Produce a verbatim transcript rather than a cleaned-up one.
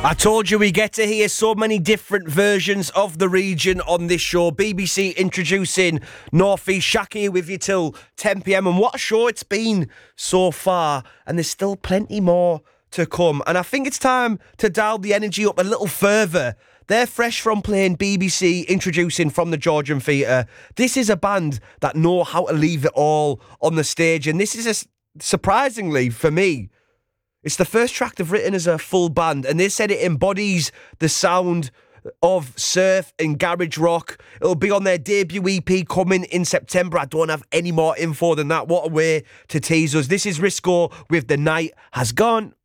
I told you we get to hear so many different versions of the region on this show. B B C introducing North East. Shaq here with you till ten p.m. And what a show it's been so far. And there's still plenty more to come. And I think it's time to dial the energy up a little further. They're fresh from playing B B C introducing from the Georgian Theatre. This is a band that know how to leave it all on the stage. And this is, a, surprisingly for me, it's the first track they've written as a full band, and they said it embodies the sound of surf and garage rock. It'll be on their debut E P coming in September. I don't have any more info than that. What a way to tease us. This is Risco with The Night Has Gone.